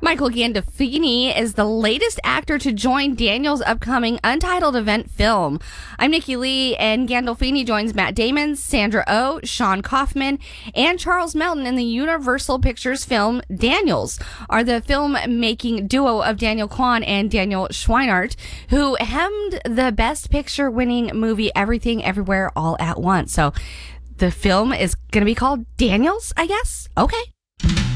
Michael Gandolfini is the latest actor to join Daniel's upcoming Untitled Event film. I'm Nikki Lee, and Gandolfini joins Matt Damon, Sandra Oh, Sean Kaufman, and Charles Melton in the Universal Pictures film Daniels, are the filmmaking duo of Daniel Kwan and Daniel Schweinert, who hemmed the Best Picture winning movie Everything Everywhere All at Once. So the film is going to be called Daniels, I guess? Okay.